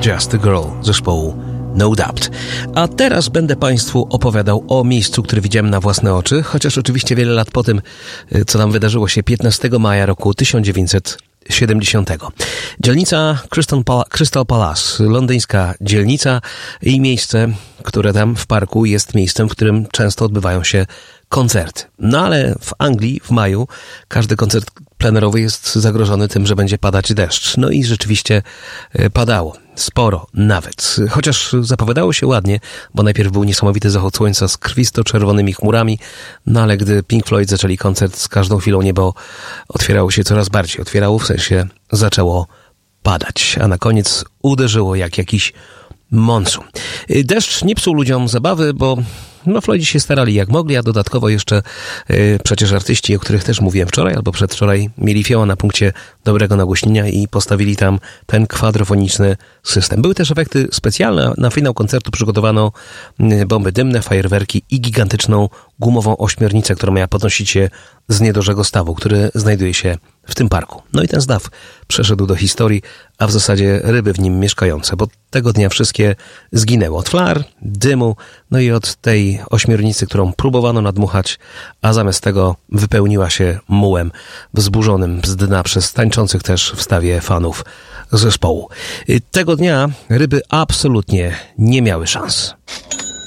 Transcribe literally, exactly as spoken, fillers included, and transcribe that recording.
Just a Girl zespołu No Doubt. A teraz będę Państwu opowiadał o miejscu, które widziałem na własne oczy, chociaż oczywiście wiele lat po tym, co nam wydarzyło się piętnastego maja roku tysiąc dziewięćset siedemdziesiątego. Dzielnica Crystal, Pal- Crystal Palace, londyńska dzielnica i miejsce, które tam w parku jest miejscem, w którym często odbywają się koncerty. No ale w Anglii w maju każdy koncert plenerowy jest zagrożony tym, że będzie padać deszcz. No i rzeczywiście padało. Sporo nawet. Chociaż zapowiadało się ładnie, bo najpierw był niesamowity zachód słońca z krwisto-czerwonymi chmurami, no ale gdy Pink Floyd zaczęli koncert, z każdą chwilą niebo otwierało się coraz bardziej. Otwierało, w sensie zaczęło padać, a na koniec uderzyło jak jakiś monsun. Deszcz nie psuł ludziom zabawy, bo no Floydzi się starali jak mogli, a dodatkowo jeszcze yy, przecież artyści, o których też mówiłem wczoraj albo przedwczoraj, mieli fioła na punkcie dobrego nagłośnienia i postawili tam ten kwadrofoniczny system. Były też efekty specjalne. Na finał koncertu przygotowano yy, bomby dymne, fajerwerki i gigantyczną gumową ośmiornicę, która miała podnosić się z niedożego stawu, który znajduje się w tym parku. No i ten staw przeszedł do historii, a w zasadzie ryby w nim mieszkające, bo tego dnia wszystkie zginęły od flar, dymu, no i od tej ośmiornicy, którą próbowano nadmuchać, a zamiast tego wypełniła się mułem wzburzonym z dna przez tańczących też w stawie fanów zespołu. Tego dnia ryby absolutnie nie miały szans.